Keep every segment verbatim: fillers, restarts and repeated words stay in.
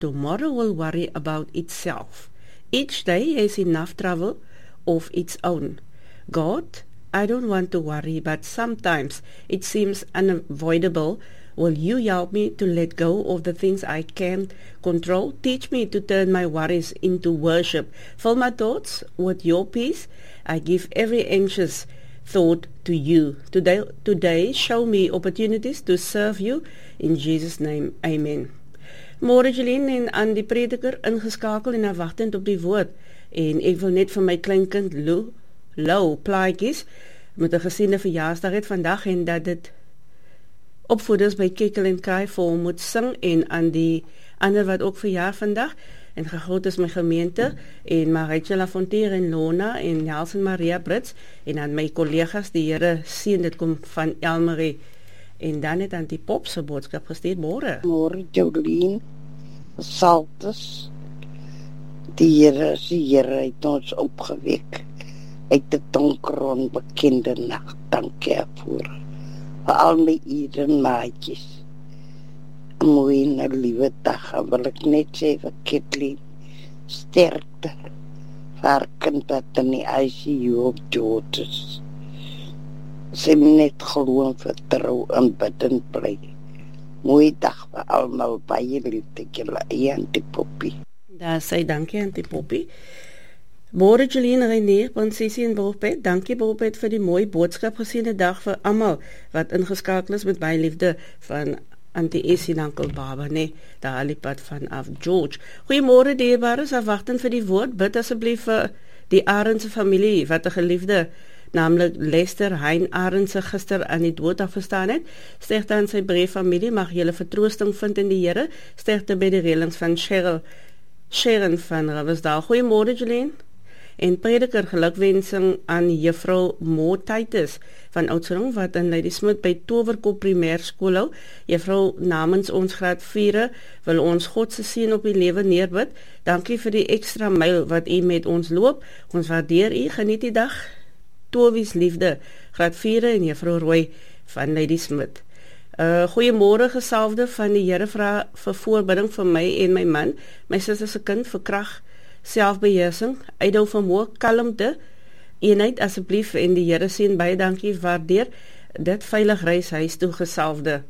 Tomorrow will worry about itself. Each day has enough trouble of its own. God, I don't want to worry, but sometimes it seems unavoidable. Will you help me to let go of the things I can't control? Teach me to turn my worries into worship. Fill my thoughts with your peace. I give every anxious thought to you. Today, today show me opportunities to serve you. In Jesus' name, amen. Môre Jeline en aan die prediker ingeskakel en afwachtend op die woord. En ek wil net vir my kleinkind Lou, Lou plaatjies met 'n gesiene verjaarsdag het vandag en dat dit opvoeders by Kekel en Kraai vir hom moet sing en aan die ander wat ook verjaar vandag en gegroet is my gemeente en Marietje Lafontaine en Lona en Nelson Maria Brits en aan my kollegas die Here seën dit kom van Elmarie en dan het aan die Pop se boodskap gestuur môre. Môre Jolien, Saltes, die Here, die Here het ons opgewek uit die donker onbekende nag. Dankie daarvoor. Vir al my ieren maatjies. 'n Mooi en 'n liewe dag. En wil ek net sê vir Kathleen, sterkte vir haar kind wat in die I C U op George is. Sy net glo en vertrou en bidden bly. Mooi dag vir almal, baie liefde julle, Auntie Poppy. Daar sê dankie Auntie Poppy. Môre Jeline René, Pansissie en Borbet, dankie Borbet vir die mooi boodskap gesiene dag vir almal wat ingeskakel is met baie liefde van Auntie Essie en Uncle Baba, nee, daar liepad vanaf George. Goeiemôre dierbares, afwachtend vir die woord, bid asseblief vir die Arendse familie, wat 'n geliefde, naamlik Lester Hein Arendse gister aan die dood afgestaan het. Sterkte aan sy breë familie, mag julle vertroosting vind in die Here. Sterkte by die reëlings van Cheryl, Sharon van Riversdale. Goeiemôre Jeline. En prediker gelukwensing aan juffrou Mo Titus van Oudtshoorn wat in Ladysmith by Towerkop Primêr Skool hou. Juffrou, namens ons graad vier wil ons God se seën op u lewe neerbid. Dankie vir die ekstra myl wat u met ons loop. Ons waardeer u. Geniet die dag. Towies liefde. Graad vier en juffrou Roy van Ladysmith. Uh, goeiemôre gesalfde van die Here, vra vir voorbidding vir my en my man, my sussie se kind vir krag, selfbeheersing, uithou vermoë, kalmte, eenheid asseblief en die Here sien baie dankie, waardeer dit veilig reis huis toe gesalfde.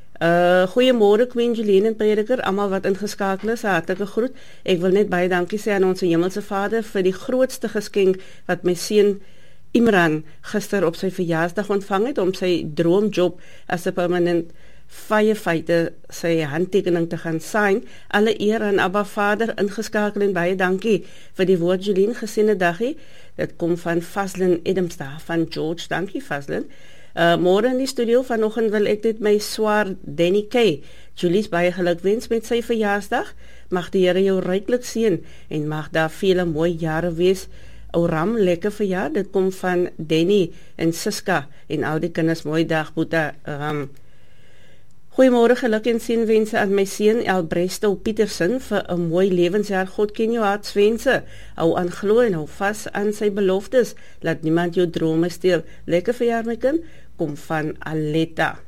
Uh, goeiemôre Queen Jeline en prediker, almal wat ingeskakel is, hartlike groet. Ek wil net baie dankie sê aan ons hemelse Vader vir die grootste geskenk wat my seun Imran gister op sy verjaarsdag ontvang het om sy droomjob as 'n permanent firefighter sy handtekening te gaan sign. Alle eer aan Abba Vader, ingeskakel en baie dankie vir die woord Jeline, gesiene dagie. Dit kom van Faslin Edemsta van George. Dankie Faslin. Uh, môre in die studio vanoggend wil ek dit my swaar Danny K. Julie's baie gelukwens met sy verjaarsdag. Mag die Here jou ryklik seën en mag daar vele mooi jare wees. O Ram, lekker verjaar. Dit kom van Danny en Siska en al die kinders. Mooi dag, Boeta Ram. Goeiemôre, geluk en seënwense aan my seun Elbresto Petersen vir 'n mooi lewensjaar. God ken jou hartswense. Hou aan glo en hou vas aan sy beloftes. Laat niemand jou drome steel. Lekker verjaar my kind. Kom van Aletta.